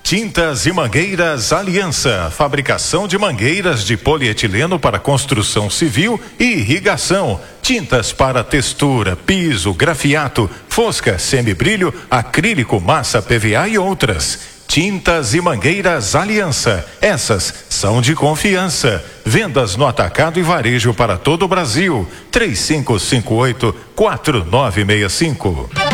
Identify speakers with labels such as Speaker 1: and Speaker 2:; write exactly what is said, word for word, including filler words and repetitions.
Speaker 1: Tintas e Mangueiras Aliança, fabricação de mangueiras de polietileno para construção civil e irrigação, tintas para textura, piso, grafiato, fosca, semibrilho, acrílico, massa, P V A e outras. Tintas e Mangueiras Aliança, essas são de confiança. Vendas no atacado e varejo para todo o Brasil. três cinco cinco oito, quatro nove seis cinco.